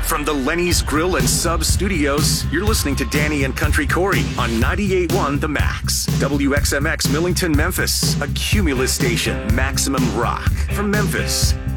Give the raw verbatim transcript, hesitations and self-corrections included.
From the Lenny's Grill and Sub Studios, you're listening to Danny and Country Corey on ninety-eight point one The Max. W X M X Millington, Memphis. A Cumulus station, Maximum Rock. From Memphis,